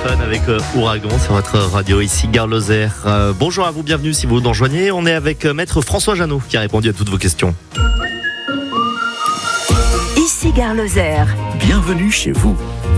Fun avec Ouragan sur votre radio ici Gare Lozère. Bonjour à vous, bienvenue si vous nous rejoignez. On est avec maître François Janot qui a répondu à toutes vos questions. Ici Gare Lozère. Bienvenue chez vous.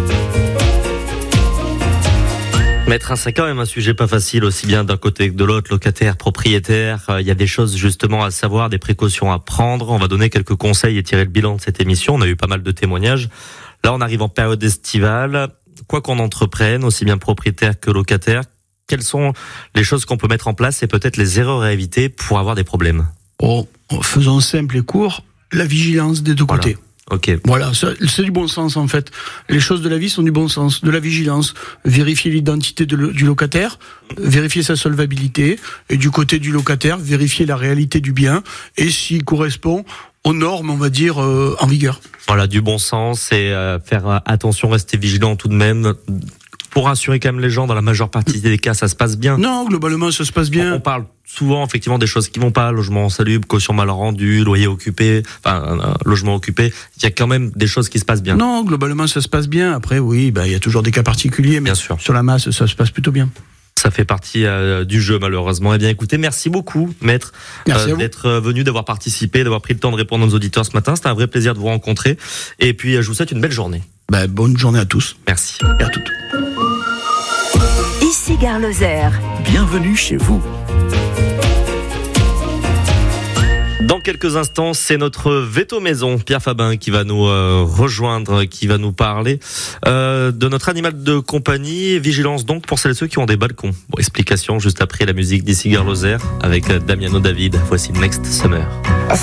Maître, c'est quand même un sujet pas facile, aussi bien d'un côté que de l'autre, locataire, propriétaire. Il y a des choses justement à savoir, des précautions à prendre. On va donner quelques conseils et tirer le bilan de cette émission. On a eu pas mal de témoignages. Là, on arrive en période estivale. Quoi qu'on entreprenne, aussi bien propriétaire que locataire, quelles sont les choses qu'on peut mettre en place et peut-être les erreurs à éviter pour avoir des problèmes? Faisons simple et court, la vigilance des deux côtés. Ok. Voilà, c'est du bon sens en fait. Les choses de la vie sont du bon sens, de la vigilance. Vérifier l'identité du locataire, vérifier sa solvabilité, et du côté du locataire, vérifier la réalité du bien et s'il correspond aux normes, on va dire, en vigueur. Voilà, du bon sens et faire attention, rester vigilant tout de même. Pour rassurer quand même les gens, dans la majeure partie des cas, ça se passe bien. Non, globalement, ça se passe bien. On parle souvent effectivement des choses qui vont pas, logement insalubre, caution mal rendue, loyer occupé, logement occupé. Il y a quand même des choses qui se passent bien. Non, globalement, ça se passe bien. Après, oui, il y a toujours des cas particuliers, mais bien sûr. Sur la masse, ça se passe plutôt bien. Ça fait partie du jeu malheureusement. Eh bien écoutez, merci beaucoup maître d'être venu, d'avoir participé, d'avoir pris le temps de répondre à nos auditeurs ce matin. C'était un vrai plaisir de vous rencontrer. Et puis je vous souhaite une belle journée. Bonne journée à tous. Merci. Et à toutes. Ici Gare Lozère. Bienvenue chez vous. Dans quelques instants, c'est notre veto maison, Pierre Fabin, qui va nous rejoindre, qui va nous parler de notre animal de compagnie. Vigilance donc pour celles et ceux qui ont des balcons. Explication juste après la musique d'ici Gare Lozère avec Damiano David. Voici Next Summer.